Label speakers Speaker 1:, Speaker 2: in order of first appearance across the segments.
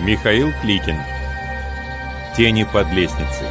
Speaker 1: Михаил Кликин. Тени под лестницей.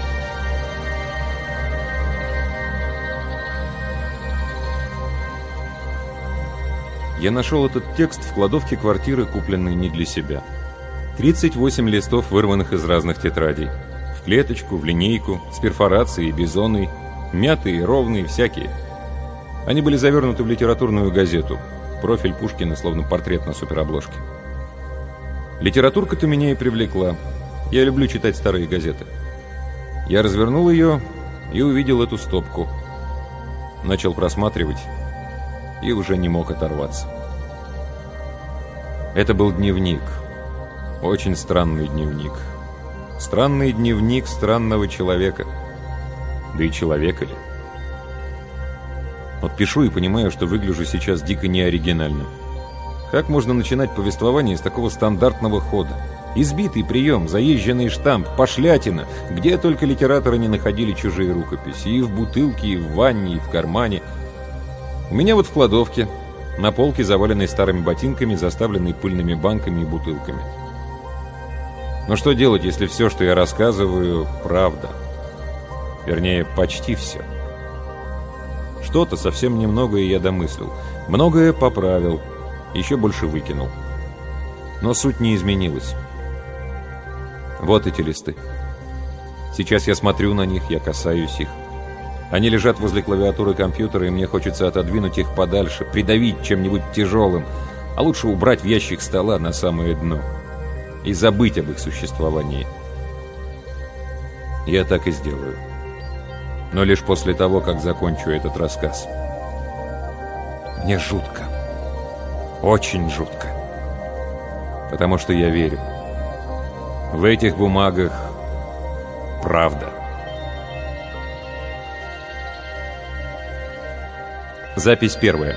Speaker 1: Я нашел этот текст в кладовке квартиры, купленной не для себя. 38 листов, вырванных из разных тетрадей. В клеточку, в линейку, с перфорацией, бизоной, мятые, ровные, всякие. Они были завернуты в литературную газету. Профиль Пушкина, словно портрет на суперобложке. Литературка-то меня и привлекла. Я люблю читать старые газеты. Я развернул ее и увидел эту стопку. Начал просматривать и уже не мог оторваться. Это был дневник. Очень странный дневник. Странный дневник странного человека. Да и человека ли? Вот пишу и понимаю, что выгляжу сейчас дико неоригинально. Как можно начинать повествование с такого стандартного хода? Избитый прием, заезженный штамп, пошлятина, где только литераторы не находили чужие рукописи. И в бутылке, и в ванне, и в кармане. У меня вот в кладовке, на полке, заваленной старыми ботинками, заставленной пыльными банками и бутылками. Но что делать, если все, что я рассказываю, правда? Вернее, почти все. Что-то, совсем немногое я домыслил. Многое поправил, еще больше выкинул. Но суть не изменилась. Вот эти листы. Сейчас я смотрю на них, я касаюсь их. Они лежат возле клавиатуры компьютера, и мне хочется отодвинуть их подальше, придавить чем-нибудь тяжелым, а лучше убрать в ящик стола на самое дно и забыть об их существовании. Я так и сделаю. Но лишь после того, как закончу этот рассказ. Мне жутко. Очень жутко. Потому что я верю. В этих бумагах правда. Запись первая.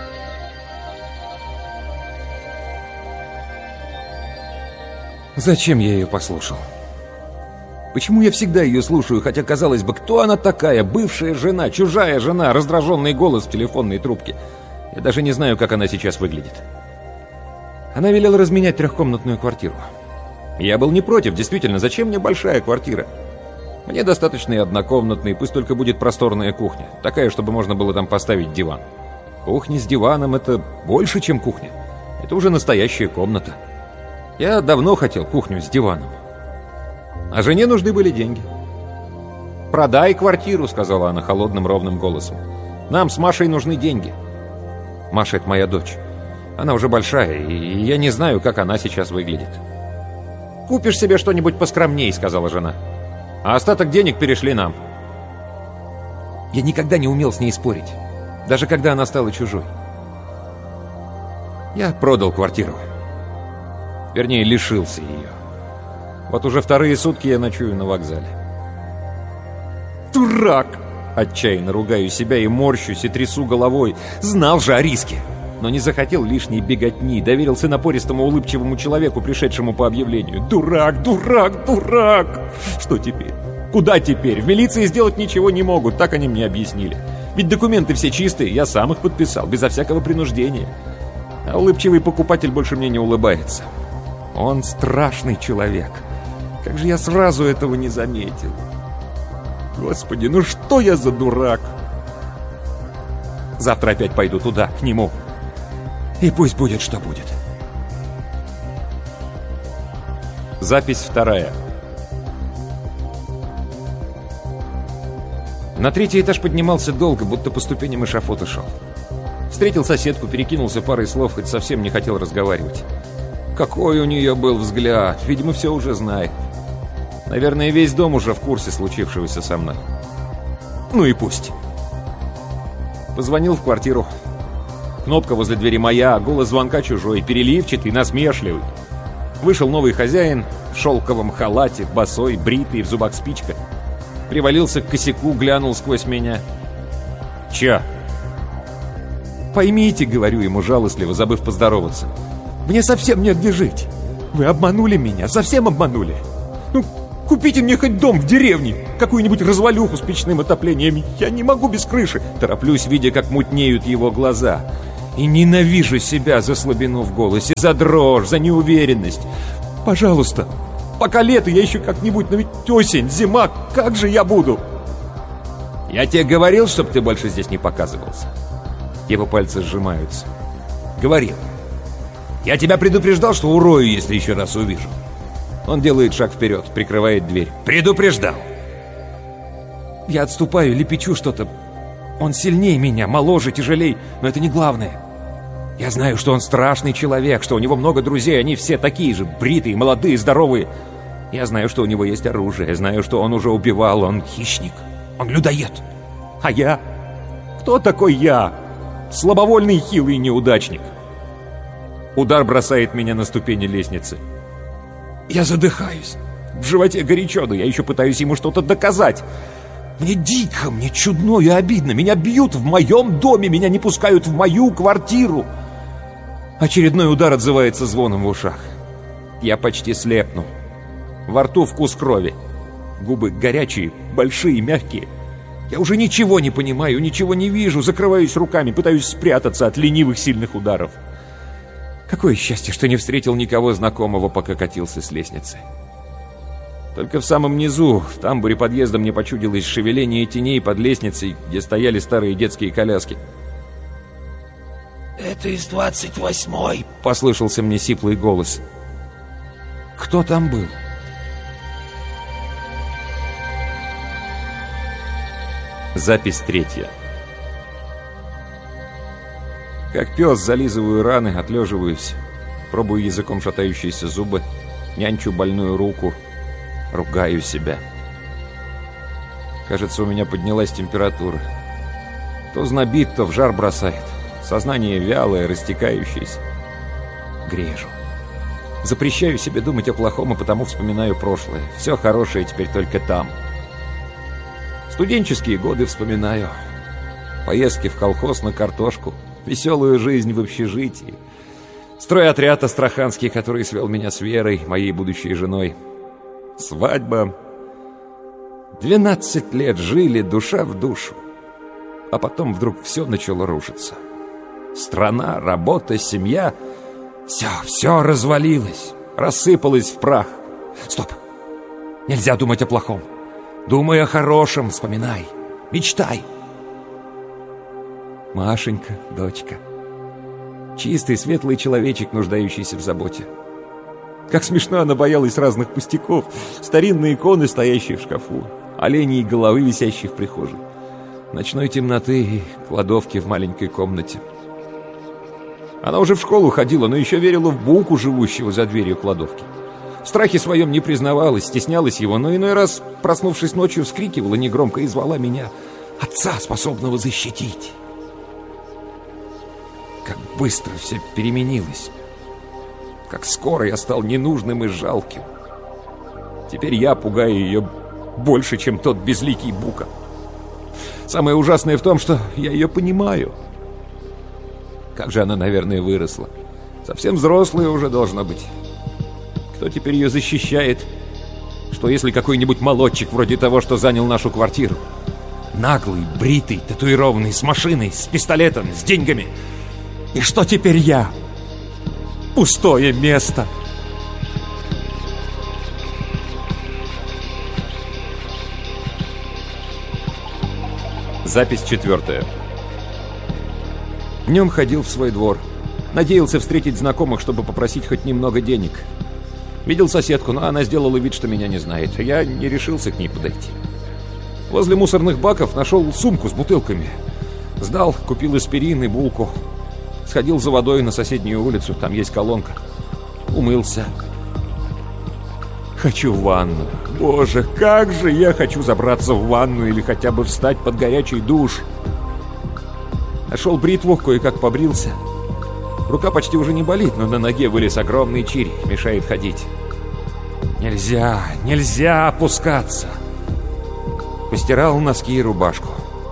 Speaker 1: Зачем я ее послушал? Почему я всегда ее слушаю, хотя, казалось бы, кто она такая? Бывшая жена, чужая жена, раздраженный голос в телефонной трубке. Я даже не знаю, как она сейчас выглядит. Она велела разменять трехкомнатную квартиру. Я был не против, действительно, зачем мне большая квартира? Мне достаточно и однокомнатной, пусть только будет просторная кухня. Такая, чтобы можно было там поставить диван. Кухня с диваном — это больше, чем кухня. Это уже настоящая комната. Я давно хотел кухню с диваном. А жене нужны были деньги. «Продай квартиру», — сказала она холодным ровным голосом. «Нам с Машей нужны деньги». Маша — это моя дочь. Она уже большая, и я не знаю, как она сейчас выглядит. «Купишь себе что-нибудь поскромней», — сказала жена. «А остаток денег перешли нам». Я никогда не умел с ней спорить, даже когда она стала чужой. Я продал квартиру. Вернее, лишился ее. Вот уже вторые сутки я ночую на вокзале. «Дурак!» Отчаянно ругаю себя и морщусь, и трясу головой. Знал же о риске, но не захотел лишней беготни. Доверился напористому улыбчивому человеку, пришедшему по объявлению. «Дурак! Дурак! Дурак!» Что теперь? Куда теперь? В милиции сделать ничего не могут, так они мне объяснили. Ведь документы все чистые, я сам их подписал, безо всякого принуждения. А улыбчивый покупатель больше мне не улыбается. Он страшный человек. Как же я сразу этого не заметил? Господи, ну что я за дурак? Завтра опять пойду туда, к нему. И пусть будет, что будет. Запись вторая. На третий этаж поднимался долго, будто по ступеням эшафота шел. Встретил соседку, перекинулся парой слов, хоть совсем не хотел разговаривать. Какой у нее был взгляд, видимо, все уже знает. Наверное, весь дом уже в курсе случившегося со мной. Ну и пусть. Позвонил в квартиру. Кнопка возле двери моя, а голос звонка чужой, переливчатый, насмешливый. Вышел новый хозяин в шелковом халате, босой, бритый, в зубах спичка. Привалился к косяку, глянул сквозь меня. «Чё?» «Поймите», — говорю ему жалостливо, забыв поздороваться. «Мне совсем негде жить. Вы обманули меня, совсем обманули. Ну, купите мне хоть дом в деревне, какую-нибудь развалюху с печным отоплением. Я не могу без крыши». Тороплюсь, видя, как мутнеют его глаза. И ненавижу себя за слабину в голосе, за дрожь, за неуверенность. Пожалуйста. Пока лето, я еще как-нибудь, но ведь осень, зима, как же я буду? Я тебе говорил, чтобы ты больше здесь не показывался. Его пальцы сжимаются. Говорил. Я тебя предупреждал, что урою, если еще раз увижу. Он делает шаг вперед, прикрывает дверь. Предупреждал. Я отступаю, лепечу что-то. Он сильнее меня, моложе, тяжелей, но это не главное. Я знаю, что он страшный человек, что у него много друзей, они все такие же, бритые, молодые, здоровые. Я знаю, что у него есть оружие, знаю, что он уже убивал, он хищник, он людоед. А я? Кто такой я? Слабовольный, хилый неудачник. Удар бросает меня на ступени лестницы. Я задыхаюсь. В животе горячо, но я еще пытаюсь ему что-то доказать. Мне дико, мне чудно и обидно. Меня бьют в моем доме, меня не пускают в мою квартиру. Очередной удар отзывается звоном в ушах. Я почти слепну. Во рту вкус крови. Губы горячие, большие, мягкие. Я уже ничего не понимаю, ничего не вижу. Закрываюсь руками, пытаюсь спрятаться от ленивых сильных ударов. Какое счастье, что не встретил никого знакомого, пока катился с лестницы. Только в самом низу, в тамбуре подъезда, мне почудилось шевеление теней под лестницей, где стояли старые детские коляски.
Speaker 2: «Это из 28-й»,
Speaker 1: — послышался мне сиплый голос. Кто там был? Запись 3. Как пес зализываю раны, отлеживаюсь, пробую языком шатающиеся зубы, нянчу больную руку, ругаю себя. Кажется, у меня поднялась температура. То знобит, то в жар бросает. Сознание вялое, растекающееся. Грежу. Запрещаю себе думать о плохом, и потому вспоминаю прошлое. Все хорошее теперь только там. Студенческие годы вспоминаю. Поездки в колхоз на картошку. Веселую жизнь в общежитии. Стройотряд астраханский, который свел меня с Верой, моей будущей женой. Свадьба. 12 лет жили душа в душу. А потом вдруг все начало рушиться. Страна, работа, семья. Все развалилось. Рассыпалось в прах. Стоп. Нельзя думать о плохом. Думай о хорошем, вспоминай. Мечтай. Машенька, дочка. Чистый, светлый человечек, нуждающийся в заботе. Как смешно она боялась разных пустяков. Старинные иконы, стоящие в шкафу. Оленьи головы, висящие в прихожей. Ночной темноты и кладовки в маленькой комнате. Она уже в школу ходила, но еще верила в Буку, живущего за дверью кладовки. В страхе своем не признавалась, стеснялась его, но иной раз, проснувшись ночью, вскрикивала негромко и звала меня, отца, способного защитить. Как быстро все переменилось. Как скоро я стал ненужным и жалким. Теперь я пугаю ее больше, чем тот безликий Бука. Самое ужасное в том, что я ее понимаю. Как же она, наверное, выросла. Совсем взрослая уже должна быть. Кто теперь ее защищает? Что если какой-нибудь молодчик, вроде того, что занял нашу квартиру? Наглый, бритый, татуированный, с машиной, с пистолетом, с деньгами. И что теперь я? Пустое место. Запись 4. Днем ходил в свой двор. Надеялся встретить знакомых, чтобы попросить хоть немного денег. Видел соседку, но она сделала вид, что меня не знает. Я не решился к ней подойти. Возле мусорных баков нашел сумку с бутылками. Сдал, купил аспирин и булку. Сходил за водой на соседнюю улицу, там есть колонка. Умылся. Хочу в ванну. Боже, как же я хочу забраться в ванну или хотя бы встать под горячий душ. Нашел бритву, кое-как побрился. Рука почти уже не болит, но на ноге вылез огромный чирь, мешает ходить. Нельзя опускаться. Постирал носки и рубашку.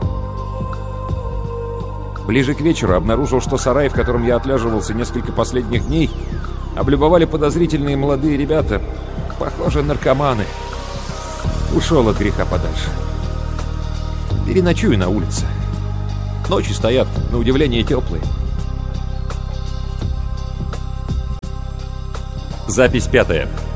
Speaker 1: Ближе к вечеру обнаружил, что сарай, в котором я отлеживался несколько последних дней, облюбовали подозрительные молодые ребята, похоже, наркоманы. Ушел от греха подальше. Переночую на улице. Ночи стоят, на удивление, теплые. Запись 5.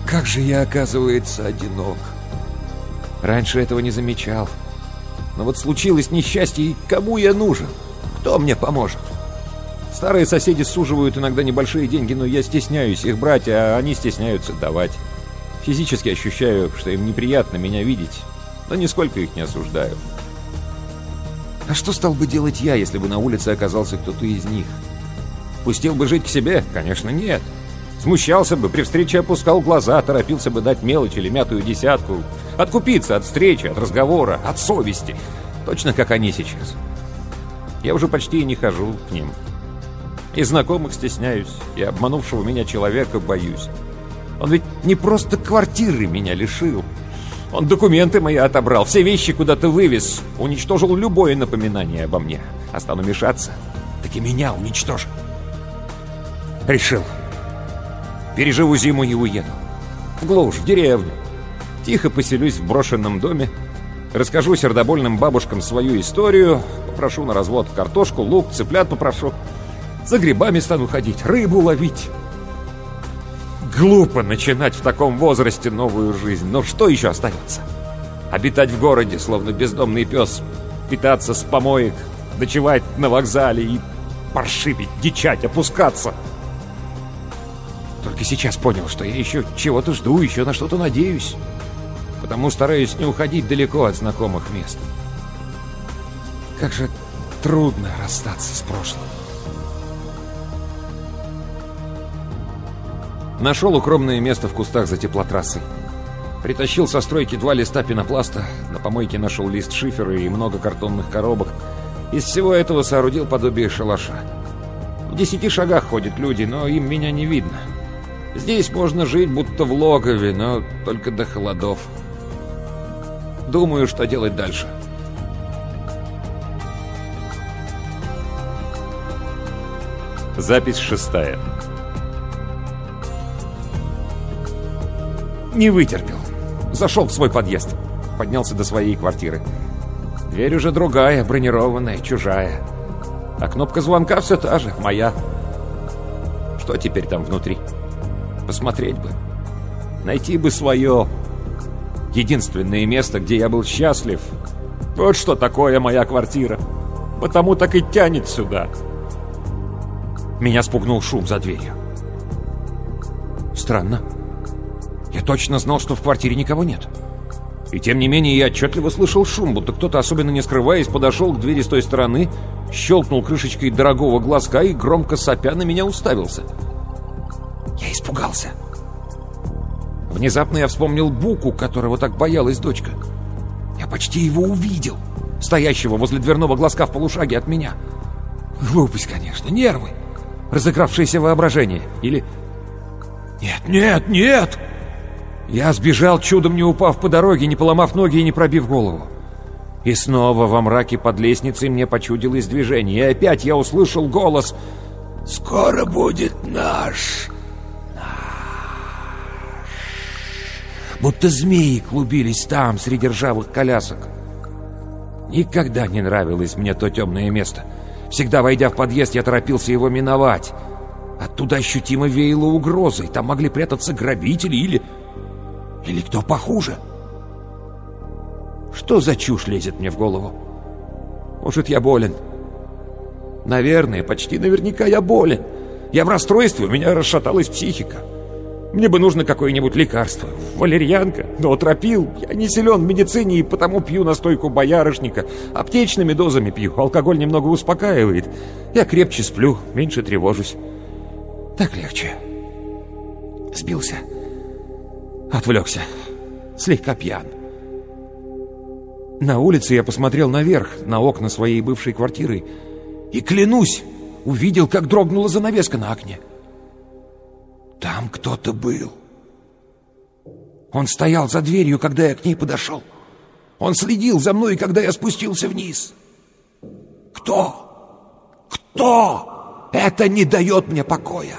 Speaker 1: Как же я, оказывается, одинок. Раньше этого не замечал. Но вот случилось несчастье, и кому я нужен? Кто мне поможет? Старые соседи суживают иногда небольшие деньги, но я стесняюсь их брать, а они стесняются давать. Физически ощущаю, что им неприятно меня видеть, но нисколько их не осуждаю. А что стал бы делать я, если бы на улице оказался кто-то из них? Пустил бы жить к себе? Конечно, нет. Смущался бы, при встрече опускал глаза, торопился бы дать мелочь или мятую десятку, откупиться от встречи, от разговора, от совести. Точно как они сейчас. Я уже почти и не хожу к ним. И знакомых стесняюсь, и обманувшего меня человека боюсь. Он ведь не просто квартиры меня лишил. Он документы мои отобрал, все вещи куда-то вывез, уничтожил любое напоминание обо мне. А стану мешаться, так и меня уничтожит. Решил. Переживу зиму и уеду. В глушь, в деревню. Тихо поселюсь в брошенном доме. Расскажу сердобольным бабушкам свою историю. Попрошу на развод картошку, лук, цыплят попрошу. За грибами стану ходить, рыбу ловить. Глупо начинать в таком возрасте новую жизнь. Но что еще остается? Обитать в городе, словно бездомный пес. Питаться с помоек. Ночевать на вокзале и паршивить, дичать, опускаться. Только сейчас понял, что я еще чего-то жду, еще на что-то надеюсь. Потому стараюсь не уходить далеко от знакомых мест. Как же трудно расстаться с прошлым. Нашел укромное место в кустах за теплотрассой. Притащил со стройки 2 листа пенопласта. На помойке нашел лист шифера и много картонных коробок. Из всего этого соорудил подобие шалаша. В 10 шагах ходят люди, но им меня не видно. Здесь можно жить, будто в логове, но только до холодов. Думаю, что делать дальше. Запись 6. Не вытерпел. Зашел в свой подъезд. Поднялся до своей квартиры. Дверь уже другая, бронированная, чужая. А кнопка звонка все та же, моя. Что теперь там внутри? Посмотреть бы. Найти бы свое. Единственное место, где я был счастлив. Вот что такое моя квартира. Потому так и тянет сюда. Меня спугнул шум за дверью. Странно. Я точно знал, что в квартире никого нет. И тем не менее я отчетливо слышал шум, будто кто-то, особенно не скрываясь, подошел к двери с той стороны, щелкнул крышечкой дорогого глазка и, громко сопя, на меня уставился. Я испугался. Внезапно я вспомнил Буку, которого так боялась дочка. Я почти его увидел, стоящего возле дверного глазка в полушаге от меня. Глупость, конечно, нервы, разыгравшееся воображение. Или... Нет! Я сбежал, чудом не упав по дороге, не поломав ноги и не пробив голову. И снова во мраке под лестницей мне почудилось движение. И опять я услышал голос:
Speaker 2: «Скоро будет наш».
Speaker 1: Будто змеи клубились там, среди ржавых колясок. Никогда не нравилось мне то темное место. Всегда, войдя в подъезд, я торопился его миновать. Оттуда ощутимо веяло угрозой. Там могли прятаться грабители или кто похуже. Что за чушь лезет мне в голову? Может, я болен? Наверное, почти наверняка я болен. Я в расстройстве, у меня расшаталась психика. Мне бы нужно какое-нибудь лекарство. Валерьянка, ноотропил. Я не силен в медицине и потому пью настойку боярышника. Аптечными дозами пью. Алкоголь немного успокаивает. Я крепче сплю, меньше тревожусь. Так легче. Сбился. Отвлекся. Слегка пьян. На улице я посмотрел наверх, на окна своей бывшей квартиры. И, клянусь, увидел, как дрогнула занавеска на окне. Там кто-то был. Он стоял за дверью, когда я к ней подошел. Он следил за мной, когда я спустился вниз. Кто? Кто? Это не дает мне покоя.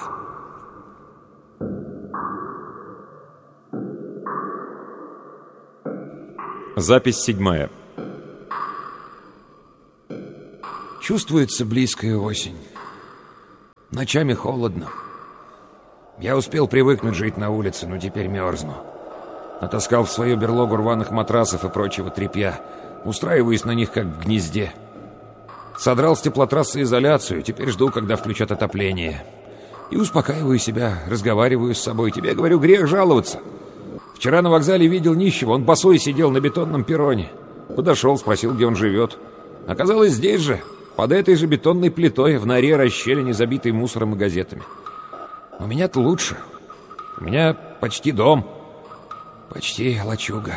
Speaker 1: Запись 7. Чувствуется близкая осень. Ночами холодно. Я успел привыкнуть жить на улице, но теперь мерзну. Натаскал в свою берлогу рваных матрасов и прочего тряпья. Устраиваюсь на них, как в гнезде. Содрал с теплотрассы изоляцию, теперь жду, когда включат отопление. И успокаиваю себя, разговариваю с собой. Тебе, говорю, грех жаловаться. Вчера на вокзале видел нищего, он босой сидел на бетонном перроне. Подошел, спросил, где он живет. Оказалось, здесь же, под этой же бетонной плитой, в норе расщелине, забитой мусором и газетами. У меня-то лучше. У меня почти дом. Почти лачуга.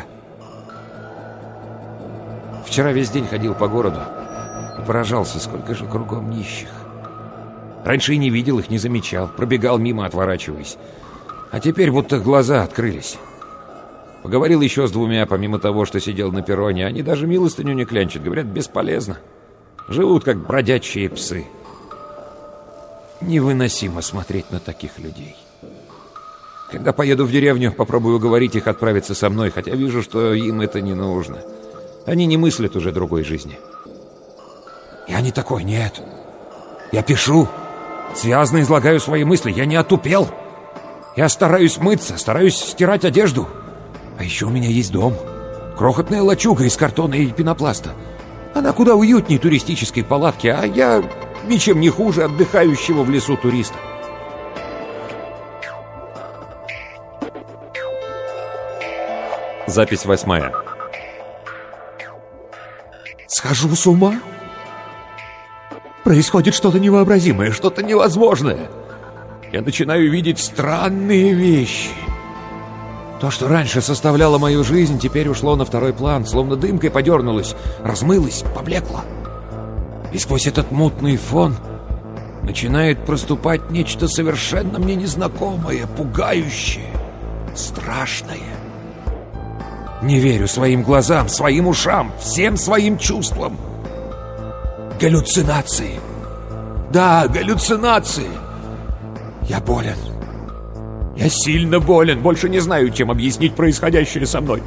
Speaker 1: Вчера весь день ходил по городу и поражался, сколько же кругом нищих. Раньше и не видел их, не замечал, пробегал мимо, отворачиваясь. А теперь будто глаза открылись. Поговорил еще с двумя, помимо того, что сидел на перроне. Они даже милостыню не клянчат, говорят, бесполезно. Живут, как бродячие псы. Невыносимо смотреть на таких людей. Когда поеду в деревню, попробую уговорить их отправиться со мной, хотя вижу, что им это не нужно. Они не мыслят уже другой жизни. Я не такой, нет. Я пишу, связно излагаю свои мысли, я не отупел. Я стараюсь мыться, стараюсь стирать одежду. А еще у меня есть дом. Крохотная лачуга из картона и пенопласта. Она куда уютнее туристической палатки, а я ничем не хуже отдыхающего в лесу туриста.
Speaker 3: Запись 8.
Speaker 2: Схожу с ума? Происходит что-то невообразимое, что-то невозможное. Я начинаю видеть странные вещи. То, что раньше составляло мою жизнь, теперь ушло на второй план, словно дымкой подернулось, размылось, поблекло. И сквозь этот мутный фон начинает проступать нечто совершенно мне незнакомое, пугающее, страшное. Не верю своим глазам, своим ушам, всем своим чувствам. Галлюцинации. Да, галлюцинации. Я болен. Я сильно болен. Больше не знаю, чем объяснить происходящее со мной.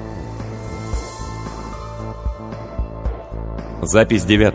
Speaker 3: Запись 9.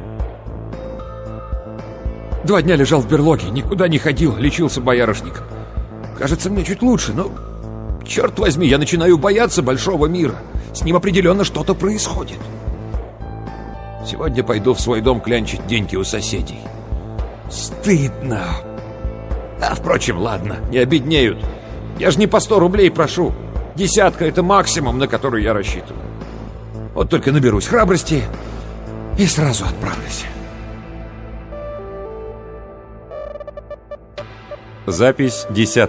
Speaker 1: 2 дня лежал в берлоге, никуда не ходил, лечился боярышником. Кажется, мне чуть лучше, но... Черт возьми, я начинаю бояться большого мира. С ним определенно что-то происходит. Сегодня пойду в свой дом клянчить деньги у соседей. Стыдно. А, впрочем, ладно, не обеднеют. Я же не по 100 рублей прошу. 10 — это максимум, на который я рассчитываю. Вот только наберусь храбрости и сразу отправлюсь.
Speaker 3: Запись 10.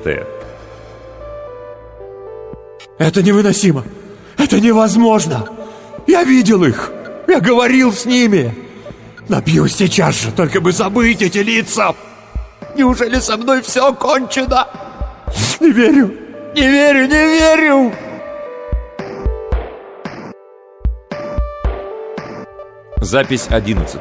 Speaker 2: Это невыносимо. Это невозможно. Я видел их. Я говорил с ними. Напьюсь сейчас же, только бы забыть эти лица. Неужели со мной все кончено? Не верю. Не верю, не верю.
Speaker 3: Запись 11.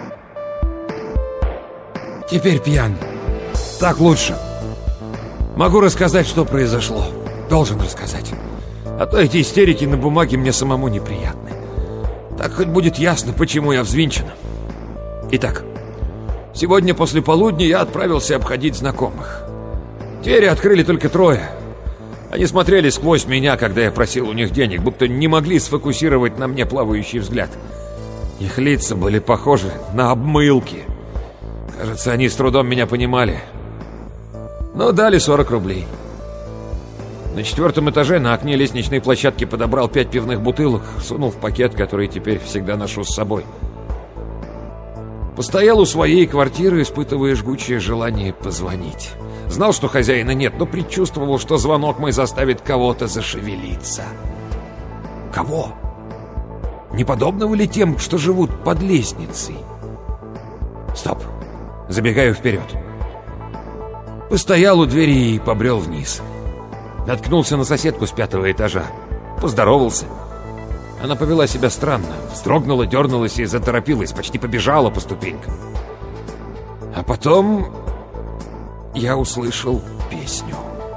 Speaker 1: Теперь пьян. Так лучше. Могу рассказать, что произошло. Должен рассказать. А то эти истерики на бумаге мне самому неприятны. Так хоть будет ясно, почему я взвинчен. Итак, сегодня после полудня я отправился обходить знакомых. Двери открыли только 3. Они смотрели сквозь меня, когда я просил у них денег, будто не могли сфокусировать на мне плавающий взгляд. Их лица были похожи на обмылки. Кажется, они с трудом меня понимали. Но дали 40 рублей. На 4-м этаже на окне лестничной площадки подобрал 5 пивных бутылок, сунул в пакет, который теперь всегда ношу с собой. Постоял у своей квартиры, испытывая жгучее желание позвонить. Знал, что хозяина нет, но предчувствовал, что звонок мой заставит кого-то зашевелиться. Кого? Не подобного ли тем, что живут под лестницей? Стоп. Забегаю вперед. Постоял у двери и побрел вниз. Наткнулся на соседку с 5-го этажа. Поздоровался. Она повела себя странно. Вздрогнула, дернулась и заторопилась. Почти побежала по ступенькам. А потом я услышал песню.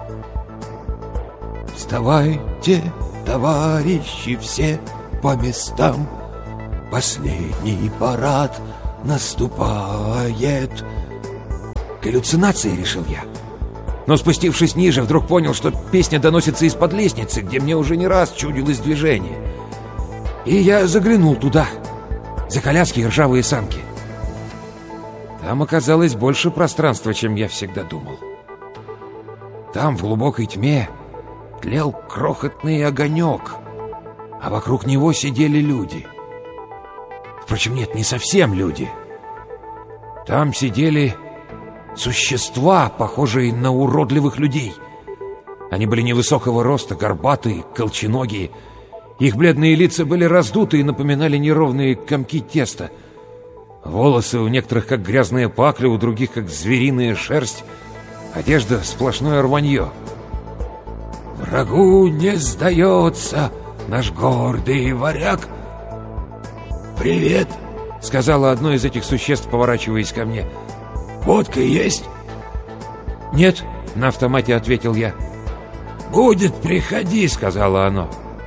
Speaker 1: «Вставайте, товарищи, все по местам. Последний парад наступает». Галлюцинации, решил я.
Speaker 2: Но спустившись ниже, вдруг понял, что песня доносится из-под лестницы, где мне уже не раз чудилось движение. И я заглянул туда, за коляски и ржавые санки. Там оказалось больше пространства, чем я всегда думал. Там, в глубокой тьме, тлел крохотный огонек, а вокруг него сидели люди. Впрочем, нет, не совсем люди. Там сидели существа, похожие на уродливых людей. Они были невысокого роста, горбатые, колченогие. Их бледные лица были раздуты и напоминали неровные комки теста. Волосы у некоторых как грязная пакля, у других как звериная шерсть. Одежда — сплошное рванье. «Врагу не сдается наш гордый варяг». «Привет», — сказала одно из этих существ, поворачиваясь ко мне. «Водка есть?» «Нет», — на автомате ответил я. «Будет, приходи», — сказала оно.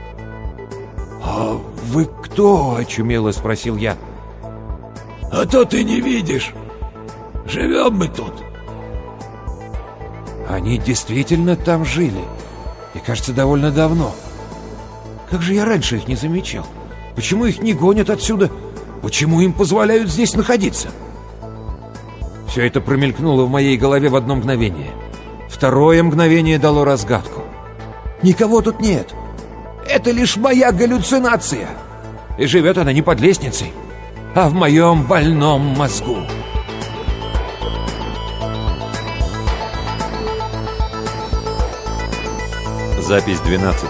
Speaker 2: «А вы кто?» — очумело спросил я. «А то ты не видишь. Живем мы тут». Они действительно там жили. И, кажется, довольно давно. Как же я раньше их не замечал? Почему их не гонят отсюда? Почему им позволяют здесь находиться? Все это промелькнуло в моей голове в одно мгновение. Второе мгновение дало разгадку. Никого тут нет. Это лишь моя галлюцинация. И живет она не под лестницей, а в моем больном мозгу.
Speaker 3: Запись 12.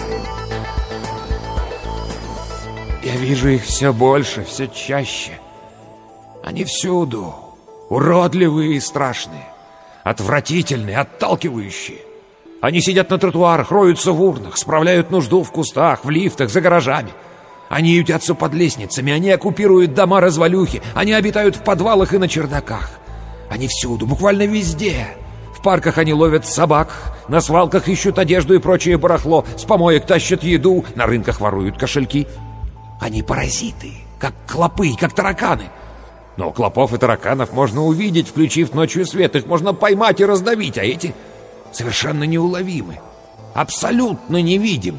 Speaker 2: Я вижу их все больше, все чаще. Они всюду. Уродливые и страшные. Отвратительные, отталкивающие. Они сидят на тротуарах, роются в урнах, справляют нужду в кустах, в лифтах, за гаражами. Они ютятся под лестницами, они оккупируют дома-развалюхи, они обитают в подвалах и на чердаках. Они всюду, буквально везде. В парках они ловят собак, на свалках ищут одежду и прочее барахло, с помоек тащат еду, на рынках воруют кошельки. Они паразиты, как клопы, как тараканы. Но клопов и тараканов можно увидеть, включив ночью свет. Их можно поймать и раздавить, а эти совершенно неуловимы, абсолютно невидимы.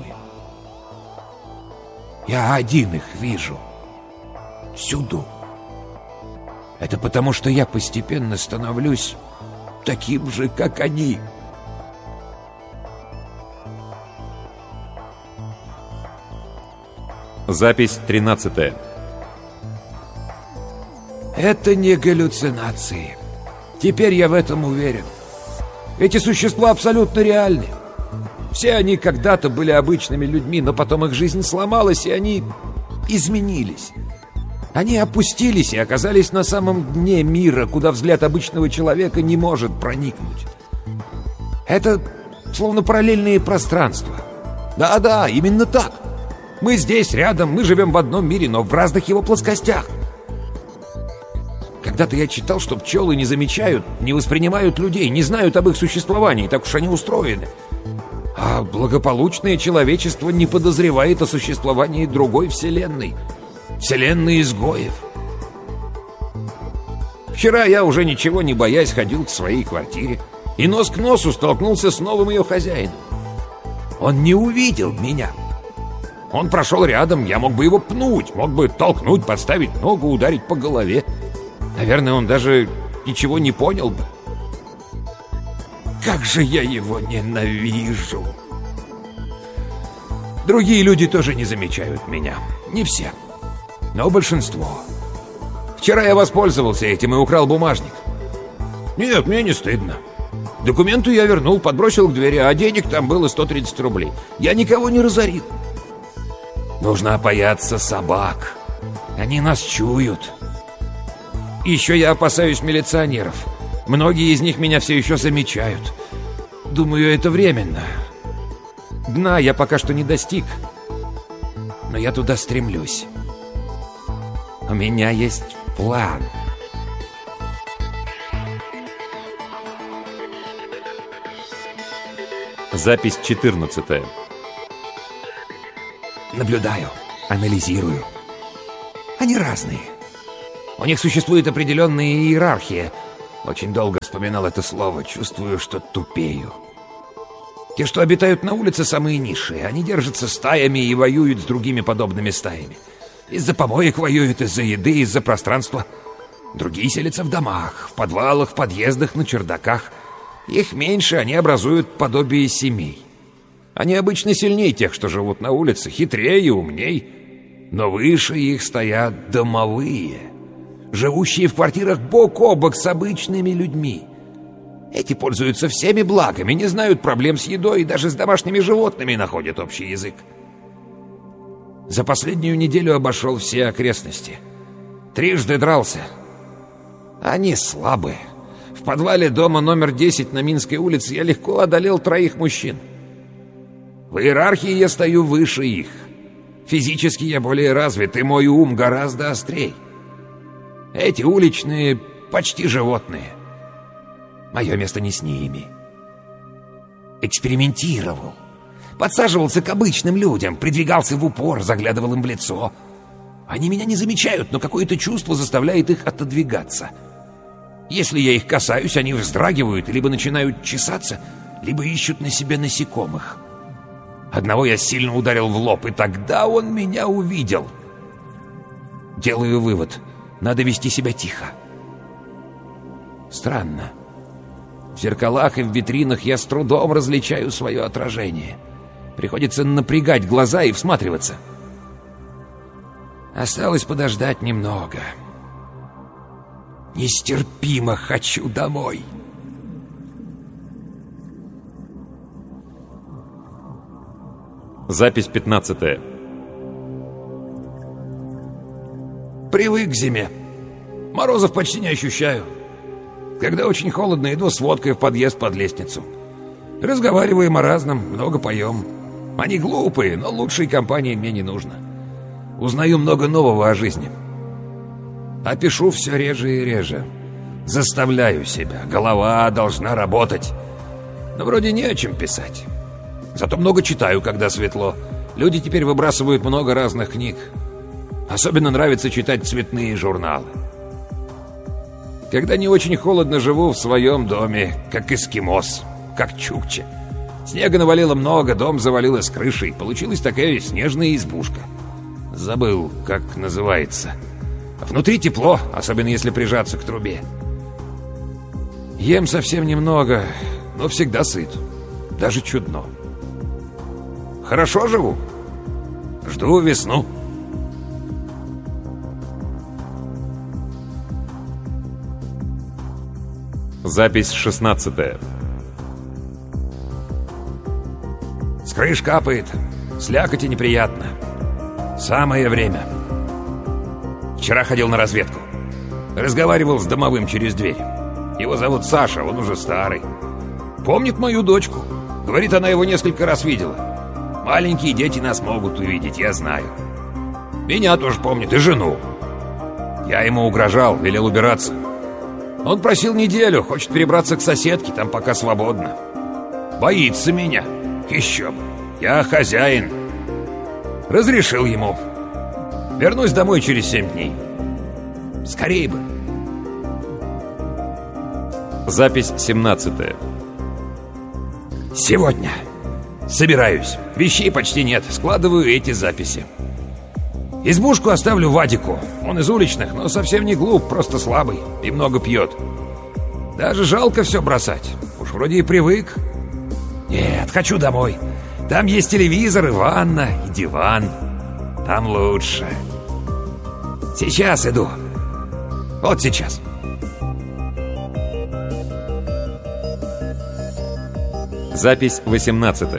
Speaker 2: Я один их вижу. Всюду. Это потому, что я постепенно становлюсь таким же, как они.
Speaker 3: Запись 13.
Speaker 2: Это не галлюцинации. Теперь я в этом уверен. Эти существа абсолютно реальны. Все они когда-то были обычными людьми, но потом их жизнь сломалась, и они изменились. Они опустились и оказались на самом дне мира, куда взгляд обычного человека не может проникнуть. Это словно параллельные пространства. Да-да, именно так. Мы здесь, рядом, мы живем в одном мире, но в разных его плоскостях. Когда-то я читал, что пчелы не замечают, не воспринимают людей, не знают об их существовании, так уж они устроены. А благополучное человечество не подозревает о существовании другой вселенной. Вселенной изгоев. Вчера я, уже ничего не боясь, ходил к своей квартире и нос к носу столкнулся с новым ее хозяином. Он не увидел меня. Он прошел рядом, я мог бы его пнуть, мог бы толкнуть, подставить ногу, ударить по голове. Наверное, он даже ничего не понял бы. Как же я его ненавижу! Другие люди тоже не замечают меня. Не все, но большинство. Вчера я воспользовался этим и украл бумажник. Нет, мне не стыдно. Документы я вернул, подбросил к двери, а денег там было 130 рублей. Я никого не разорил. Нужно опояться собак. Они нас чуют. Еще я опасаюсь милиционеров. Многие из них меня все еще замечают. Думаю, это временно. Дна я пока что не достиг. Но я туда стремлюсь. У меня есть план.
Speaker 3: Запись 14.
Speaker 2: Наблюдаю, анализирую. Они разные. У них существует определенная иерархия. Очень долго вспоминал это слово, чувствую, что тупею. Те, что обитают на улице, самые низшие. Они держатся стаями и воюют с другими подобными стаями. Из-за помоек воюют, из-за еды, из-за пространства. Другие селятся в домах, в подвалах, в подъездах, на чердаках. Их меньше, они образуют подобие семей. Они обычно сильнее тех, что живут на улице, хитрее и умней. Но выше их стоят домовые, живущие в квартирах бок о бок с обычными людьми. Эти пользуются всеми благами, не знают проблем с едой и даже с домашними животными находят общий язык. За последнюю неделю обошел все окрестности. 3 дрался. Они слабые. В подвале дома номер 10 на Минской улице я легко одолел 3 мужчин. В иерархии я стою выше их. Физически я более развит, и мой ум гораздо острей. Эти уличные почти животные. Мое место не с ними. Экспериментировал. Подсаживался к обычным людям, придвигался в упор, заглядывал им в лицо. Они меня не замечают, но какое-то чувство заставляет их отодвигаться. Если я их касаюсь, они вздрагивают, либо начинают чесаться, либо ищут на себе насекомых. Одного я сильно ударил в лоб, и тогда он меня увидел. Делаю вывод. Надо вести себя тихо. Странно. В зеркалах и в витринах я с трудом различаю свое отражение. Приходится напрягать глаза и всматриваться. Осталось подождать немного. Нестерпимо хочу домой.
Speaker 3: Запись 15.
Speaker 2: Привык к зиме. Морозов почти не ощущаю. Когда очень холодно, иду с водкой в подъезд под лестницу. Разговариваем о разном, много поем. Они глупые, но лучшей компании мне не нужно. Узнаю много нового о жизни. А пишу все реже и реже. Заставляю себя. Голова должна работать. Но вроде не о чем писать. Зато много читаю, когда светло. Люди теперь выбрасывают много разных книг. Особенно нравится читать цветные журналы. Когда не очень холодно, живу в своем доме, как эскимос, как чукча. Снега навалило много, дом завалило с крышей. Получилась такая снежная избушка. Забыл, как называется. Внутри тепло, особенно если прижаться к трубе. Ем совсем немного, но всегда сыт. Даже чудно. Хорошо живу. Жду весну.
Speaker 3: Запись 16.
Speaker 2: С крыш капает. Слякоти неприятно. Самое время. Вчера ходил на разведку. Разговаривал с домовым через дверь. Его зовут Саша, он уже старый. Помнит мою дочку. Говорит, она его несколько раз видела. Маленькие дети нас могут увидеть, я знаю. Меня тоже помнит, и жену. Я ему угрожал, велел убираться. Он просил неделю, хочет перебраться к соседке, там пока свободно. Боится меня. Еще бы. Я хозяин. Разрешил ему. Вернусь домой через 7 дней. Скорей бы.
Speaker 3: Запись 17.
Speaker 2: Сегодня. Собираюсь. Вещей почти нет. Складываю эти записи. Избушку оставлю Вадику. Он из уличных, но совсем не глуп, просто слабый и много пьет. Даже жалко все бросать. Уж вроде и привык. Нет, хочу домой. Там есть телевизор, и ванна, и диван. Там лучше. Сейчас иду. Вот сейчас.
Speaker 3: Запись 18.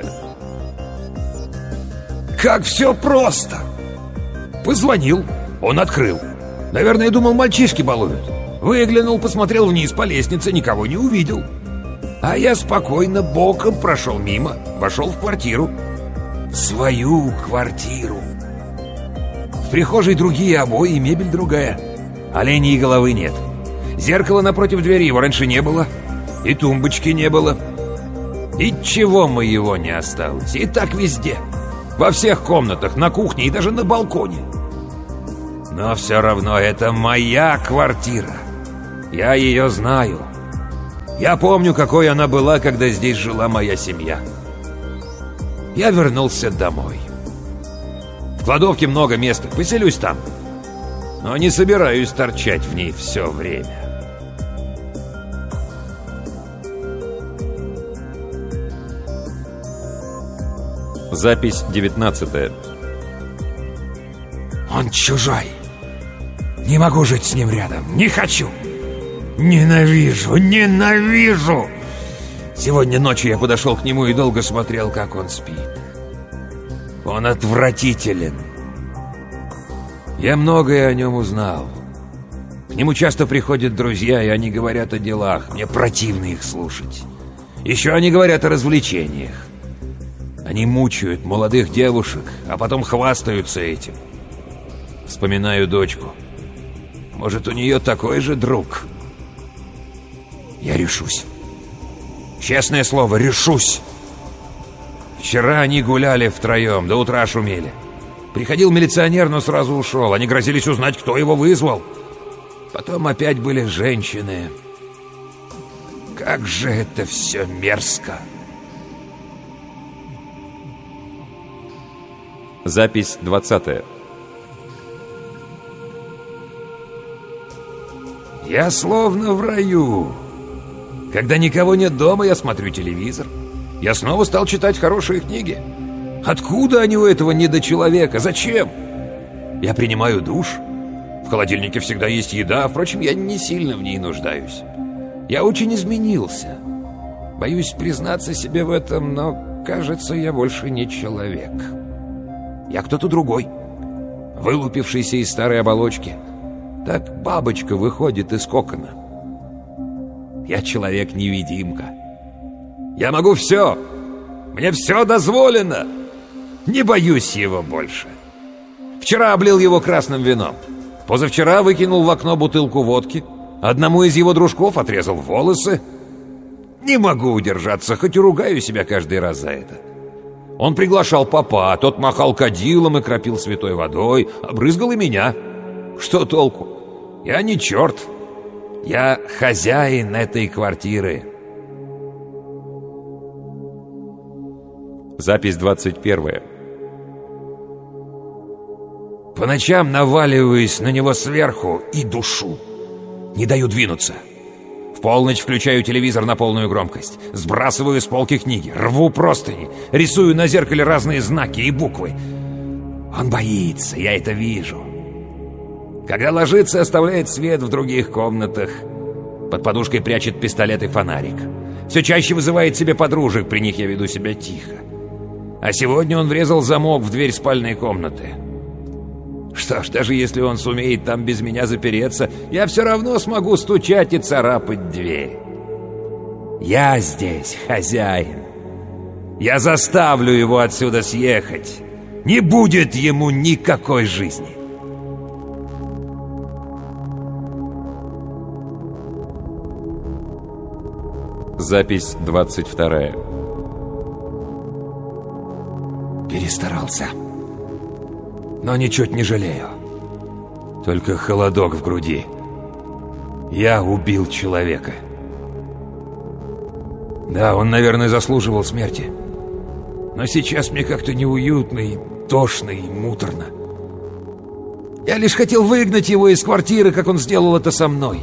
Speaker 2: Как все просто. Позвонил, он открыл. Наверное, думал, мальчишки балуют. Выглянул, посмотрел вниз по лестнице, никого не увидел. А я спокойно боком прошел мимо, вошел в квартиру. Свою квартиру. В прихожей другие обои и мебель другая. Оленей головы нет. Зеркала напротив двери его раньше не было. И тумбочки не было. И чего моего не осталось. И так везде. Во всех комнатах, на кухне и даже на балконе. Но все равно это моя квартира. Я ее знаю. Я помню, какой она была, когда здесь жила моя семья. Я вернулся домой. В кладовке много места, поселюсь там. Но не собираюсь торчать в ней все время.
Speaker 3: Запись 19.
Speaker 2: Он чужой. Не могу жить с ним рядом. Не хочу. Ненавижу, ненавижу. Сегодня ночью я подошел к нему и долго смотрел, как он спит. Он отвратителен. Я многое о нем узнал. К нему часто приходят друзья, и они говорят о делах. Мне противно их слушать. Еще они говорят о развлечениях. Они мучают молодых девушек, а потом хвастаются этим. Вспоминаю дочку. Может, у нее такой же друг? Я решусь. Честное слово, решусь. Вчера они гуляли втроем, до утра шумели. Приходил милиционер, но сразу ушел. Они грозились узнать, кто его вызвал. Потом опять были женщины. Как же это все мерзко.
Speaker 3: Запись 20.
Speaker 2: Я словно в раю. Когда никого нет дома, я смотрю телевизор. Я снова стал читать хорошие книги. Откуда они у этого недочеловека? Зачем? Я принимаю душ. В холодильнике всегда есть еда. Впрочем, я не сильно в ней нуждаюсь. Я очень изменился. Боюсь признаться себе в этом, но, кажется, я больше не человек. Я кто-то другой, вылупившийся из старой оболочки. Так бабочка выходит из кокона. Я человек-невидимка. Я могу все. Мне все дозволено. Не боюсь его больше. Вчера облил его красным вином. Позавчера выкинул в окно бутылку водки. Одному из его дружков отрезал волосы. Не могу удержаться, хоть и ругаю себя каждый раз за это. Он приглашал попа, тот махал кадилом и кропил святой водой, обрызгал и меня. Что толку? Я не черт. Я хозяин этой квартиры.
Speaker 3: Запись 21.
Speaker 2: По ночам наваливаюсь на него сверху и душу. Не даю двинуться. В полночь включаю телевизор на полную громкость. Сбрасываю с полки книги, рву простыни, рисую на зеркале разные знаки и буквы. Он боится, я это вижу. Когда ложится, оставляет свет в других комнатах. Под подушкой прячет пистолет и фонарик. Все чаще вызывает себе подружек, при них я веду себя тихо. А сегодня он врезал замок в дверь спальной комнаты. Что ж, даже если он сумеет там без меня запереться, я все равно смогу стучать и царапать дверь. Я здесь хозяин. Я заставлю его отсюда съехать. Не будет ему никакой жизни.
Speaker 3: Запись 22.
Speaker 2: Перестарался. Но ничуть не жалею. Только холодок в груди. Я убил человека. Да, он, наверное, заслуживал смерти. Но сейчас мне как-то неуютно и тошно и муторно. Я лишь хотел выгнать его из квартиры, как он сделал это со мной.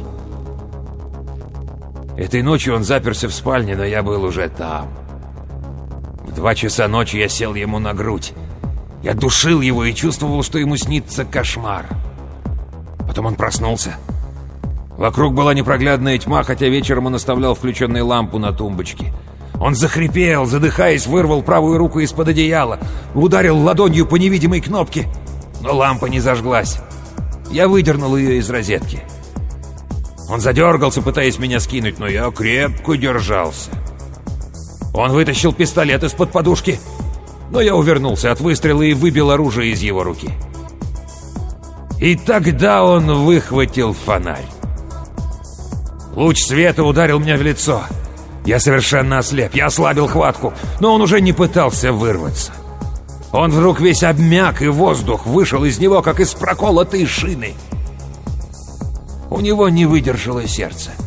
Speaker 2: Этой ночью он заперся в спальне, но я был уже там. В 2 часа ночи я сел ему на грудь. Я душил его и чувствовал, что ему снится кошмар. Потом он проснулся. Вокруг была непроглядная тьма, хотя вечером он оставлял включенную лампу на тумбочке. Он захрипел, задыхаясь, вырвал правую руку из-под одеяла, ударил ладонью по невидимой кнопке, но лампа не зажглась. Я выдернул ее из розетки. Он задергался, пытаясь меня скинуть, но я крепко держался. Он вытащил пистолет из-под подушки, но я увернулся от выстрела и выбил оружие из его руки. И тогда он выхватил фонарь. Луч света ударил меня в лицо. Я совершенно ослеп, я ослабил хватку, но он уже не пытался вырваться. Он вдруг весь обмяк, и воздух вышел из него, как из проколотой шины. У него не выдержало сердце.